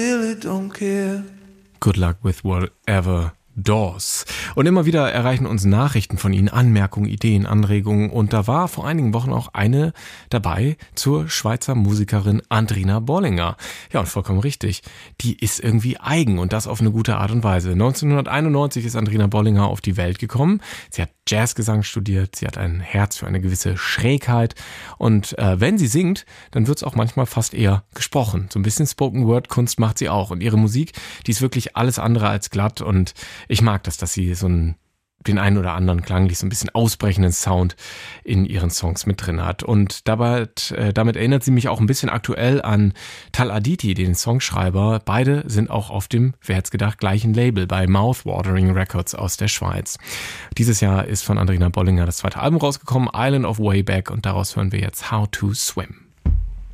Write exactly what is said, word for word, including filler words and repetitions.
really don't care. Good luck with whatever Doors. Und immer wieder erreichen uns Nachrichten von Ihnen, Anmerkungen, Ideen, Anregungen. Und da war vor einigen Wochen auch eine dabei zur Schweizer Musikerin Andrina Bollinger. Ja, und vollkommen richtig. Die ist irgendwie eigen und das auf eine gute Art und Weise. neunzehnhunderteinundneunzig ist Andrina Bollinger auf die Welt gekommen. Sie hat Jazzgesang studiert, sie hat ein Herz für eine gewisse Schrägheit. Und äh, wenn sie singt, dann wird es auch manchmal fast eher gesprochen. So ein bisschen Spoken-Word-Kunst macht sie auch. Und ihre Musik, die ist wirklich alles andere als glatt. Und ich mag das, dass sie so einen, den einen oder anderen klanglich so ein bisschen ausbrechenden Sound in ihren Songs mit drin hat. Und dabei, äh, damit erinnert sie mich auch ein bisschen aktuell an Tal Aditi, den Songschreiber. Beide sind auch auf dem, wer hätte es gedacht, gleichen Label bei Mouthwatering Records aus der Schweiz. Dieses Jahr ist von Andrina Bollinger das zweite Album rausgekommen, Island of Way Back, und daraus hören wir jetzt How to Swim.